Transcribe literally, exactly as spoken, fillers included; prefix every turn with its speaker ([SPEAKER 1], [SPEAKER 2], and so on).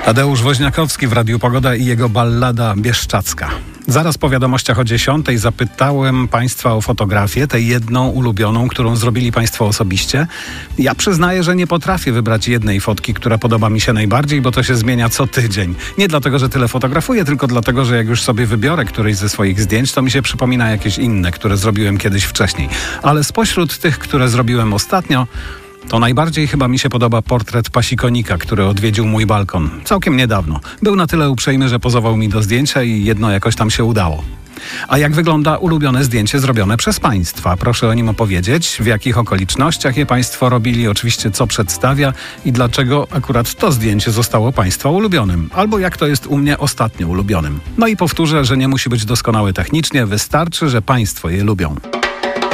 [SPEAKER 1] Tadeusz Woźniakowski w Radiu Pogoda i jego ballada Bieszczacka. Zaraz po wiadomościach o dziesiątej zapytałem Państwa o fotografię, tę jedną ulubioną, którą zrobili Państwo osobiście. Ja przyznaję, że nie potrafię wybrać jednej fotki, która podoba mi się najbardziej, bo to się zmienia co tydzień. Nie dlatego, że tyle fotografuję, tylko dlatego, że jak już sobie wybiorę któreś ze swoich zdjęć, to mi się przypomina jakieś inne, które zrobiłem kiedyś wcześniej. Ale spośród tych, które zrobiłem ostatnio, to najbardziej chyba mi się podoba portret pasikonika, który odwiedził mój balkon całkiem niedawno. Był na tyle uprzejmy, że pozował mi do zdjęcia i jedno jakoś tam się udało. A jak wygląda ulubione zdjęcie zrobione przez Państwa? Proszę o nim opowiedzieć, w jakich okolicznościach je Państwo robili, oczywiście co przedstawia i dlaczego akurat to zdjęcie zostało Państwa ulubionym, albo jak to jest u mnie ostatnio ulubionym. No i powtórzę, że nie musi być doskonałe technicznie, wystarczy, że Państwo je lubią.